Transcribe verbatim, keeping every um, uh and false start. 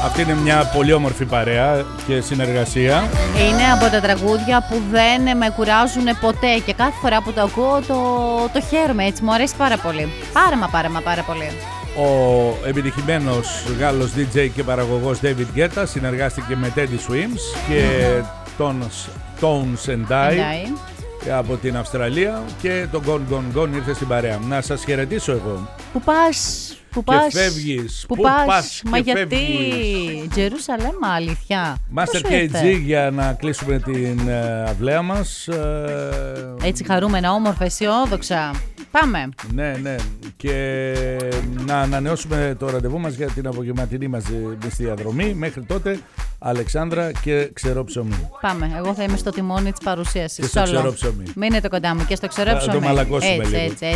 Αυτή είναι μια πολύ όμορφη παρέα και συνεργασία. Είναι από τα τραγούδια που δεν με κουράζουν ποτέ και κάθε φορά που το ακούω το, το χαίρομαι, έτσι, μου αρέσει πάρα πολύ. Πάρα μα πάρα μα πάρα πολύ. Ο επιτυχημένος Γάλλος ντι τζέι και παραγωγός David Guetta συνεργάστηκε με Teddy Swims και Tones, Tones and I, I. από την Αυστραλία, και το Gone Gone Gone ήρθε στην παρέα. Να σας χαιρετήσω εγώ. Πού πας, πού Και πας, φεύγεις. πού Πού πας, πας μα και γιατί, φεύγεις. Τζερούσαλέμ, αλήθεια. Master Πώς σου κέι ήρθε? τζι για να κλείσουμε την uh, αυλαία μας. Uh, Έτσι χαρούμενα, όμορφα, αισιόδοξα. Πάμε. Ναι, ναι. Και να ανανεώσουμε το ραντεβού μας για την απογευματινή μας στη διαδρομή. Μέχρι τότε, Αλεξάνδρα και ξερό ψωμί. Πάμε. Εγώ θα είμαι στο τιμόνι της παρουσίασης. Και στο ξερό ψωμί. Μείνετε κοντά μου και στο ξερό ψωμί. Θα το μαλακώσουμε έτσι, λίγο. Έτσι, έτσι.